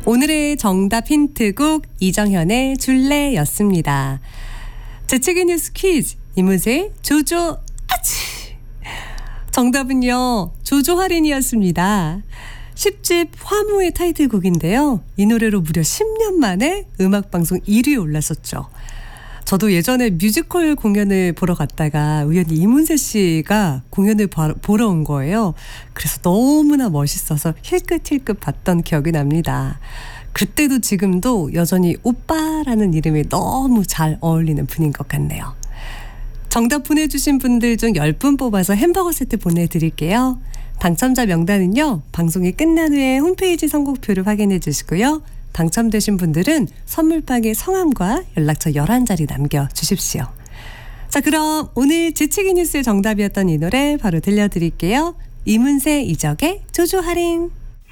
오늘의 정답 힌트곡 이정현의 줄래였습니다. 재채기 뉴스 퀴즈 이문세의 조조 아치. 정답은요 조조 할인이었습니다. 10집 화무의 타이틀곡인데요. 이 노래로 무려 10년 만에 음악방송 1위에 올랐었죠. 저도 예전에 뮤지컬 공연을 보러 갔다가 우연히 이문세 씨가 공연을 보러 온 거예요. 그래서 너무나 멋있어서 힐끗힐끗 봤던 기억이 납니다. 그때도 지금도 여전히 오빠라는 이름이 너무 잘 어울리는 분인 것 같네요. 정답 보내주신 분들 중 10분 뽑아서 햄버거 세트 보내드릴게요. 당첨자 명단은요. 방송이 끝난 후에 홈페이지 선곡표를 확인해 주시고요. 당첨되신 분들은 선물방에 성함과 연락처 11자리 남겨주십시오. 자, 그럼 오늘 재채기 뉴스의 정답이었던 이 노래 바로 들려드릴게요. 이문세 이적의 조조 할인.